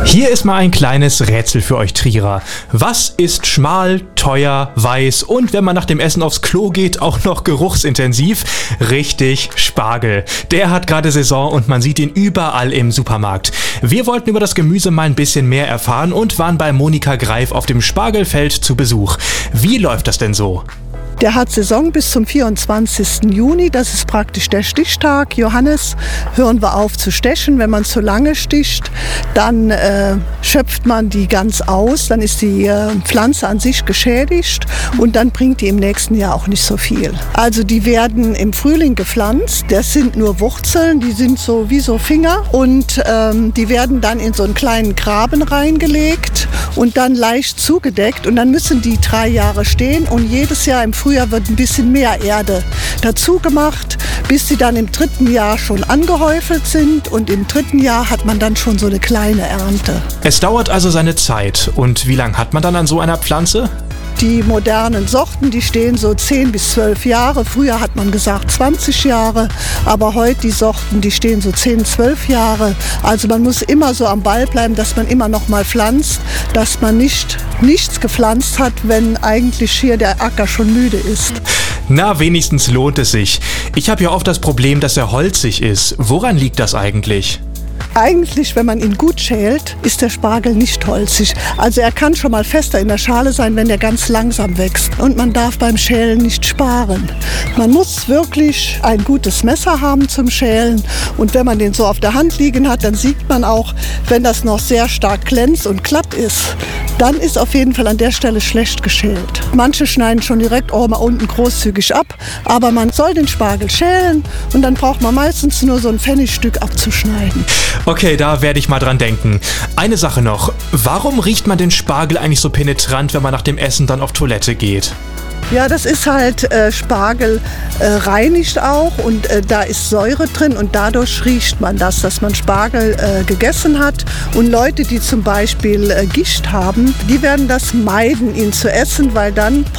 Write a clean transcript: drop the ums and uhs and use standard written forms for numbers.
Hier ist mal ein kleines Rätsel für euch Trierer. Was ist schmal, teuer, weiß und wenn man nach dem Essen aufs Klo geht, auch noch geruchsintensiv? Richtig, Spargel. Der hat gerade Saison und man sieht ihn überall im Supermarkt. Wir wollten über das Gemüse mal ein bisschen mehr erfahren und waren bei Monika Greif auf dem Spargelfeld zu Besuch. Wie läuft das denn so? Der hat Saison bis zum 24. Juni, das ist praktisch der Stichtag. Johannes, hören wir auf zu stechen. Wenn man zu lange sticht, dann schöpft man die ganz aus, dann ist die Pflanze an sich geschädigt und dann bringt die im nächsten Jahr auch nicht so viel. Also die werden im Frühling gepflanzt, das sind nur Wurzeln, die sind so wie so Finger und die werden dann in so einen kleinen Graben reingelegt und dann leicht zugedeckt und dann müssen die 3 Jahre stehen und jedes Jahr im Frühjahr wird ein bisschen mehr Erde dazu gemacht, bis sie dann im 3. Jahr schon angehäufelt sind und im 3. Jahr hat man dann schon so eine kleine Ernte. Es dauert also seine Zeit. Und wie lange hat man dann an so einer Pflanze? Die modernen Sorten, die stehen so 10 bis 12 Jahre. Früher hat man gesagt 20 Jahre, aber heute die Sorten, die stehen so 10, 12 Jahre. Also man muss immer so am Ball bleiben, dass man immer noch mal pflanzt, dass man nichts gepflanzt hat, wenn eigentlich hier der Acker schon müde ist. Na, wenigstens lohnt es sich. Ich habe ja oft das Problem, dass er holzig ist. Woran liegt das eigentlich? Eigentlich, wenn man ihn gut schält, ist der Spargel nicht holzig. Also er kann schon mal fester in der Schale sein, wenn er ganz langsam wächst. Und man darf beim Schälen nicht sparen. Man muss wirklich ein gutes Messer haben zum Schälen. Und wenn man den so auf der Hand liegen hat, dann sieht man auch, wenn das noch sehr stark glänzt und glatt ist, dann ist auf jeden Fall an der Stelle schlecht geschält. Manche schneiden schon direkt mal unten großzügig ab, aber man soll den Spargel schälen und dann braucht man meistens nur so ein Pfennigstück abzuschneiden. Okay, da werde ich mal dran denken. Eine Sache noch. Warum riecht man den Spargel eigentlich so penetrant, wenn man nach dem Essen dann auf Toilette geht? Ja, das ist halt Spargel reinigt auch und da ist Säure drin und dadurch riecht man das, dass man Spargel gegessen hat. Und Leute, die zum Beispiel Gicht haben, die werden das meiden, ihn zu essen, weil dann